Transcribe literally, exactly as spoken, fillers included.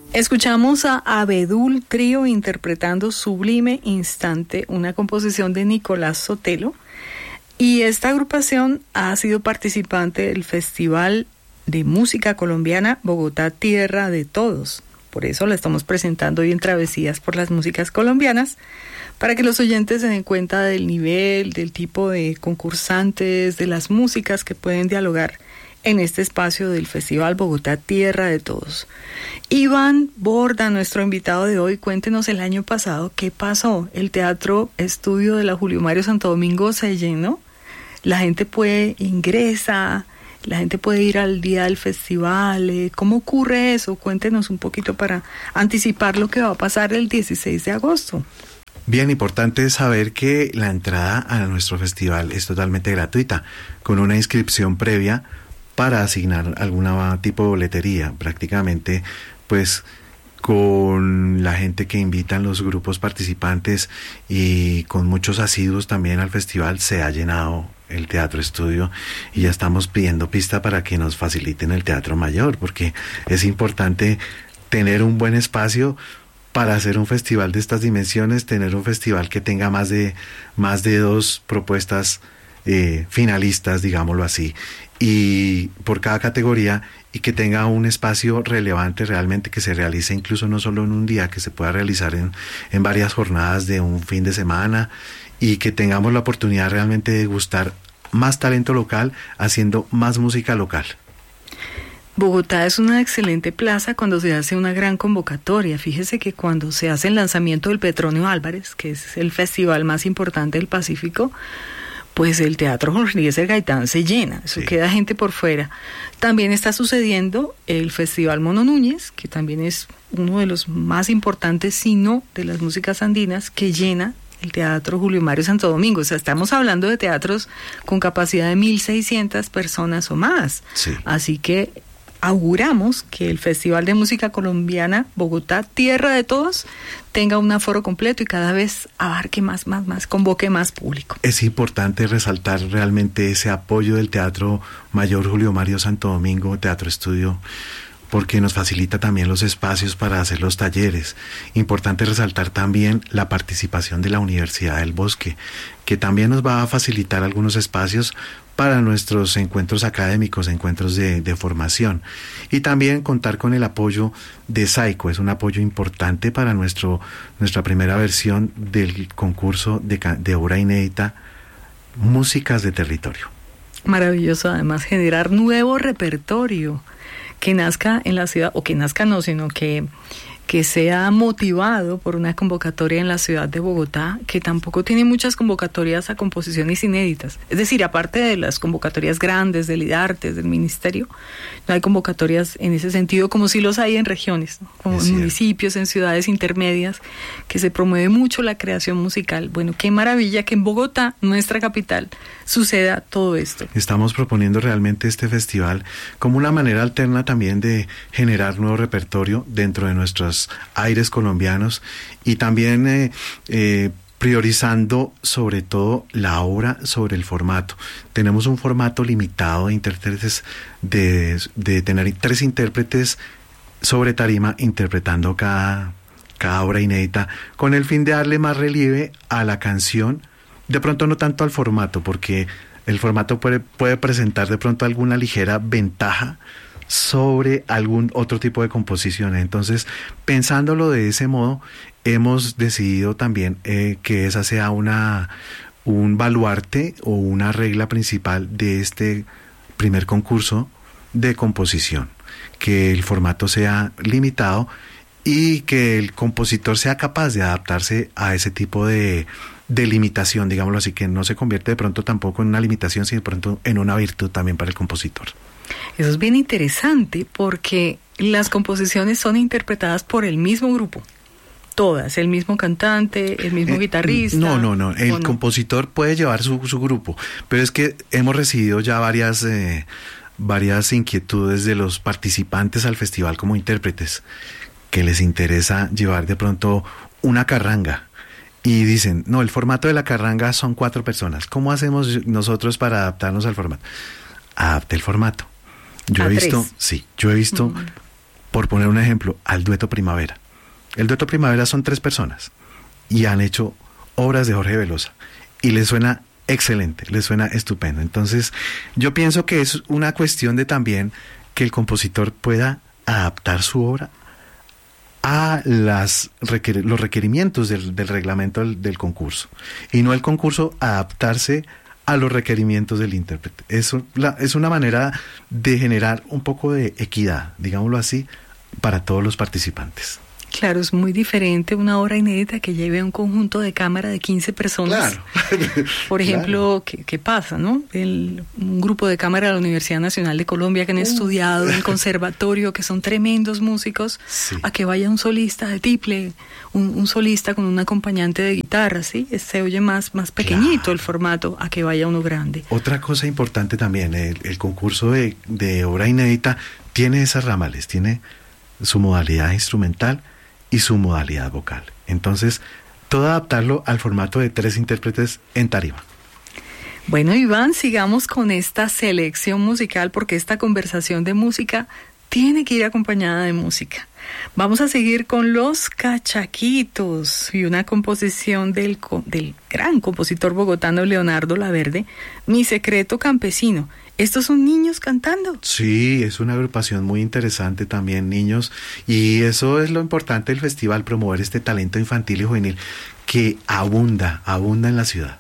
Escuchamos a Abedul Trío interpretando Sublime Instante, una composición de Nicolás Sotelo, y esta agrupación ha sido participante del Festival de Música Colombiana Bogotá Tierra de Todos. Por eso la estamos presentando hoy en Travesías por las Músicas Colombianas, para que los oyentes se den cuenta del nivel, del tipo de concursantes, de las músicas que pueden dialogar en este espacio del Festival Bogotá Tierra de Todos. Iván Borda, nuestro invitado de hoy, cuéntenos el año pasado qué pasó. El Teatro Estudio de la Julio Mario Santo Domingo se llenó. La gente puede, ingresa, la gente puede ir al día del festival. ¿Cómo ocurre eso? Cuéntenos un poquito para anticipar lo que va a pasar el dieciséis de agosto. Bien, importante saber que la entrada a nuestro festival es totalmente gratuita, con una inscripción previa para asignar algún tipo de boletería. Prácticamente, pues, con la gente que invitan los grupos participantes y con muchos asiduos también al festival, se ha llenado el Teatro Estudio y ya estamos pidiendo pista para que nos faciliten el Teatro Mayor, porque es importante tener un buen espacio para hacer un festival de estas dimensiones, tener un festival que tenga más de, más de dos propuestas eh, finalistas, digámoslo así, y por cada categoría, y que tenga un espacio relevante realmente, que se realice incluso no solo en un día, que se pueda realizar en, en varias jornadas de un fin de semana, y que tengamos la oportunidad realmente de gustar más talento local, haciendo más música local. Bogotá es una excelente plaza cuando se hace una gran convocatoria. Fíjese que cuando se hace el lanzamiento del Petronio Álvarez, que es el festival más importante del Pacífico, pues el Teatro Jorge Eliezer Gaitán se llena, eso sí. Queda gente por fuera. También está sucediendo el Festival Mono Núñez, que también es uno de los más importantes, si no de las músicas andinas, que llena el Teatro Julio Mario Santo Domingo. O sea, estamos hablando de teatros con capacidad de mil seiscientas personas o más. Sí. Así que auguramos que el Festival de Música Colombiana Bogotá Tierra de Todos tenga un aforo completo y cada vez abarque más, más, más, convoque más público. Es importante resaltar realmente ese apoyo del Teatro Mayor Julio Mario Santo Domingo, Teatro Estudio, porque nos facilita también los espacios para hacer los talleres. Importante resaltar también la participación de la Universidad del Bosque, que también nos va a facilitar algunos espacios para nuestros encuentros académicos, encuentros de, de formación. Y también contar con el apoyo de SAICO, es un apoyo importante para nuestro, nuestra primera versión del concurso de, de obra inédita, Músicas de Territorio. Maravilloso, además, generar nuevo repertorio que nazca en la ciudad, o que nazca no, sino que, que sea motivado por una convocatoria en la ciudad de Bogotá, que tampoco tiene muchas convocatorias a composiciones inéditas. Es decir, aparte de las convocatorias grandes del IDARTES, del Ministerio, no hay convocatorias en ese sentido como sí los hay en regiones, ¿no? Como en municipios, en ciudades intermedias, que se promueve mucho la creación musical. Bueno, qué maravilla que en Bogotá, nuestra capital, suceda todo esto. Estamos proponiendo realmente este festival como una manera alterna también de generar nuevo repertorio dentro de nuestros aires colombianos y también eh, eh, priorizando sobre todo la obra sobre el formato. Tenemos un formato limitado de intérpretes, de, de tener tres intérpretes sobre tarima interpretando cada, cada obra inédita, con el fin de darle más relieve a la canción, de pronto no tanto al formato, porque el formato puede, puede presentar de pronto alguna ligera ventaja sobre algún otro tipo de composición. Entonces, pensándolo de ese modo, hemos decidido también eh, que esa sea una un baluarte o una regla principal de este primer concurso de composición, que el formato sea limitado y que el compositor sea capaz de adaptarse a ese tipo de, de limitación, digámoslo así, que no se convierte de pronto tampoco en una limitación, sino de pronto en una virtud también para el compositor. Eso es bien interesante porque las composiciones son interpretadas por el mismo grupo. Todas, el mismo cantante, el mismo eh, guitarrista. No, no, no, el no? compositor puede llevar su, su grupo, pero es que hemos recibido ya varias, eh, varias inquietudes de los participantes al festival como intérpretes, que les interesa llevar de pronto una carranga. Y dicen, no, el formato de la carranga son cuatro personas. ¿Cómo hacemos nosotros para adaptarnos al formato? Adapte el formato. Yo ¿A he visto, tres? sí, yo he visto... Mm. por poner un ejemplo, al Dueto Primavera. El Dueto Primavera son tres personas y han hecho obras de Jorge Velosa y les suena excelente, les suena estupendo. Entonces, yo pienso que es una cuestión de también que el compositor pueda adaptar su obra a las requer- los requerimientos del, del reglamento del, del concurso, y no el concurso adaptarse a los requerimientos del intérprete. Es, un, la, es una manera de generar un poco de equidad, digámoslo así, para todos los participantes. Claro, es muy diferente una obra inédita que lleve a un conjunto de cámara de quince personas. Claro. Por ejemplo, Claro. ¿qué, qué pasa, no? El, un grupo de cámara de la Universidad Nacional de Colombia que han uh. estudiado en el conservatorio, que son tremendos músicos, sí. a que vaya un solista de tiple, un, un solista con un acompañante de guitarra, ¿sí? Se oye más, más pequeñito claro. el formato, a que vaya uno grande. Otra cosa importante también, el, el concurso de, de obra inédita tiene esas ramales, tiene su modalidad instrumental y su modalidad vocal. Entonces, todo adaptarlo al formato de tres intérpretes en tarima. Bueno, Iván, sigamos con esta selección musical, porque esta conversación de música tiene que ir acompañada de música. Vamos a seguir con Los Cachaquitos y una composición del, del gran compositor bogotano Leonardo Laverde, Mi Secreto Campesino. ¿Estos son niños cantando? Sí, es una agrupación muy interesante también, niños, y eso es lo importante del festival, promover este talento infantil y juvenil que abunda, abunda en la ciudad.